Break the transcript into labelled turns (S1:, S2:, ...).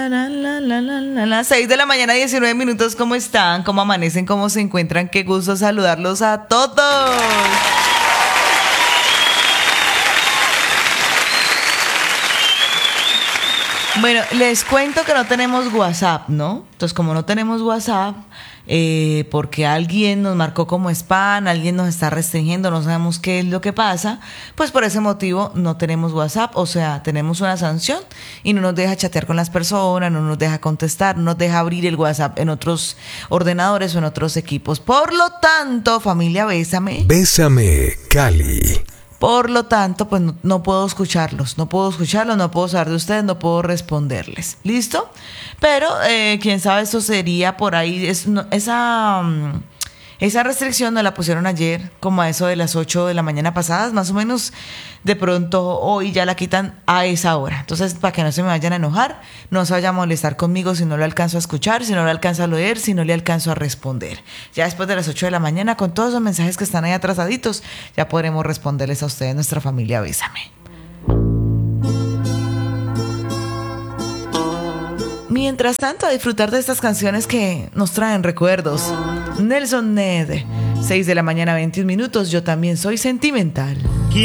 S1: Las 6 de la mañana, 19 minutos. ¿Cómo están? ¿Cómo amanecen? ¿Cómo se encuentran? Qué gusto saludarlos a todos. Bueno, les cuento que no tenemos WhatsApp, ¿no? Entonces, como no tenemos WhatsApp, porque alguien nos marcó como spam, alguien nos está restringiendo, no sabemos qué es lo que pasa, pues por ese motivo no tenemos WhatsApp, o sea, tenemos una sanción y no nos deja chatear con las personas, no nos deja contestar, no nos deja abrir el WhatsApp en otros ordenadores o en otros equipos. Por lo tanto, familia, bésame.
S2: Bésame, Cali.
S1: Por lo tanto, pues no puedo escucharlos, no puedo saber de ustedes, no puedo responderles. ¿Listo? Pero, quién sabe, esto sería por ahí, esa restricción nos la pusieron ayer, como a eso de las 8 de la mañana pasadas, más o menos. De pronto hoy ya la quitan a esa hora. Entonces, para que no se me vayan a enojar, no se vayan a molestar conmigo si no lo alcanzo a escuchar, si no lo alcanzo a leer, si no le alcanzo a responder. Ya después de las 8 de la mañana, con todos esos mensajes que están ahí atrasaditos, ya podremos responderles a ustedes, nuestra familia Bésame. Mientras tanto, a disfrutar de estas canciones que nos traen recuerdos. Nelson Ned, 6 de la mañana, 21 minutos. Yo también soy sentimental.